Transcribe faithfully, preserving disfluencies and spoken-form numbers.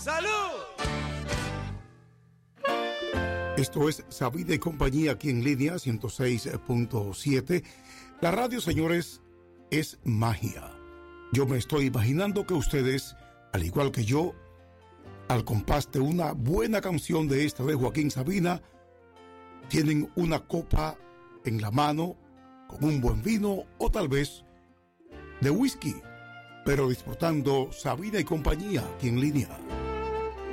¡Salud! Esto es Sabina y Compañía aquí en línea ciento seis punto siete. La radio, señores, es magia. Yo me estoy imaginando que ustedes, al igual que yo, al compás de una buena canción de esta de Joaquín Sabina, tienen una copa en la mano con un buen vino o tal vez de whisky, pero disfrutando Sabina y Compañía aquí en línea.